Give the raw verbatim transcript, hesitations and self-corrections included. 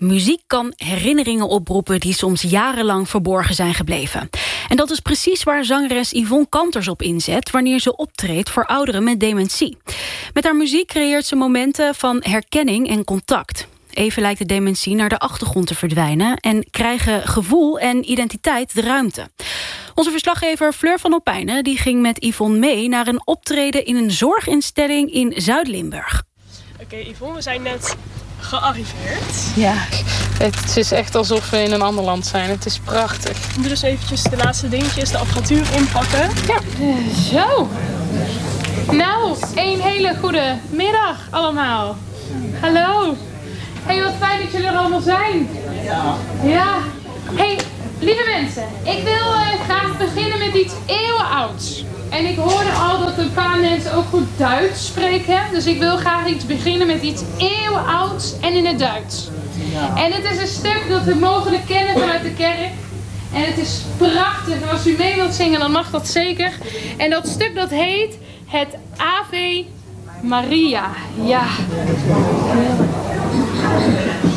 Muziek kan herinneringen oproepen die soms jarenlang verborgen zijn gebleven. En dat is precies waar zangeres Yvonne Kanters op inzet wanneer ze optreedt voor ouderen met dementie. Met haar muziek creëert ze momenten van herkenning en contact. Even lijkt de dementie naar de achtergrond te verdwijnen en krijgen gevoel en identiteit de ruimte. Onze verslaggever Fleur van Opijnen die ging met Yvonne mee naar een optreden in een zorginstelling in Zuid-Limburg. Oké, okay, Yvonne, we zijn net gearriveerd. Ja, het is echt alsof we in een ander land zijn. Het is prachtig. We moeten dus eventjes de laatste dingetjes, de apparatuur inpakken. Ja, zo. Nou, een hele goede middag allemaal. Hallo. Hey, wat fijn dat jullie er allemaal zijn. Ja. Ja. Hey, lieve mensen. Ik wil uh, graag beginnen met iets eeuwenouds. En ik hoorde al dat een paar mensen ook goed Duits spreken. Dus ik wil graag iets beginnen met iets eeuwenouds en in het Duits. Ja. En het is een stuk dat we mogelijk kennen vanuit de kerk. En het is prachtig. En als u mee wilt zingen, dan mag dat zeker. En dat stuk dat heet het Ave Maria. Ja.